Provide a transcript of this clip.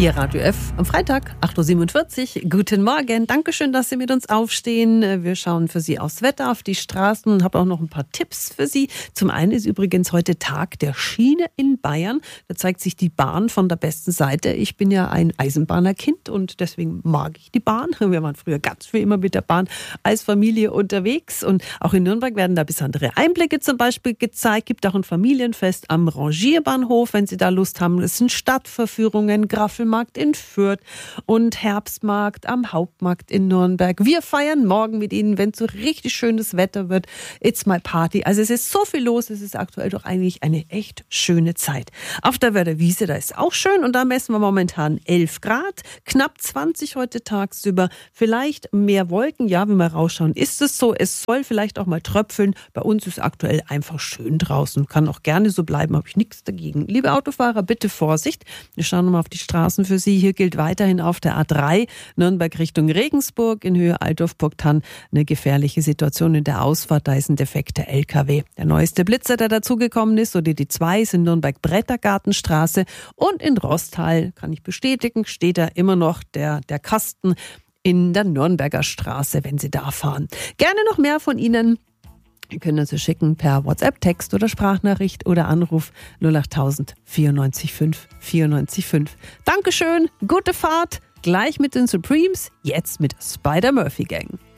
Ihr Radio F am Freitag, 8.47 Uhr. Guten Morgen. Dankeschön, dass Sie mit uns aufstehen. Wir schauen für Sie aufs Wetter, auf die Straßen und habe auch noch ein paar Tipps für Sie. Zum einen ist übrigens heute Tag der Schiene in Bayern. Da zeigt sich die Bahn von der besten Seite. Ich bin ja ein Eisenbahnerkind und deswegen mag ich die Bahn. Wir waren früher ganz viel immer mit der Bahn als Familie unterwegs. Und auch in Nürnberg werden da besondere Einblicke zum Beispiel gezeigt. Gibt auch ein Familienfest am Rangierbahnhof, wenn Sie da Lust haben. Es sind Stadtverführungen, Graffelmarkt in Fürth und Herbstmarkt am Hauptmarkt in Nürnberg. Wir feiern morgen mit Ihnen, wenn es so richtig schönes Wetter wird. It's my party. Also es ist so viel los, es ist aktuell doch eigentlich eine echt schöne Zeit. Auf der Wörder Wiese, da ist auch schön und da messen wir momentan 11 Grad, knapp 20 heute tagsüber. Vielleicht mehr Wolken, ja, wenn wir rausschauen, ist es so. Es soll vielleicht auch mal tröpfeln. Bei uns ist aktuell einfach schön draußen. Kann auch gerne so bleiben, habe ich nichts dagegen. Liebe Autofahrer, bitte Vorsicht. Wir schauen nochmal auf die Straßen für Sie. Hier gilt weiterhin auf der A3 Nürnberg Richtung Regensburg in Höhe Altdorf-Burgthann eine gefährliche Situation in der Ausfahrt. Da ist ein defekter LKW. Der neueste Blitzer, der dazugekommen ist, oder die 2 ist in Nürnberg-Brettergartenstraße und in Rostal, kann ich bestätigen, steht da immer noch der Kasten in der Nürnberger Straße, wenn Sie da fahren. Gerne noch mehr von Ihnen. Wir können uns schicken per WhatsApp, Text oder Sprachnachricht oder Anruf 08000 94 5 94 5. Dankeschön, gute Fahrt, gleich mit den Supremes, jetzt mit Spider-Murphy Gang.